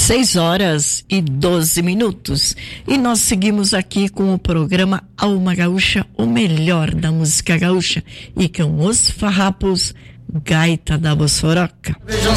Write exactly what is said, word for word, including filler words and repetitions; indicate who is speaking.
Speaker 1: Seis horas e doze minutos. E nós seguimos aqui com o programa Alma Gaúcha, o melhor da música gaúcha. E com os farrapos, Gaita da Bossoroca.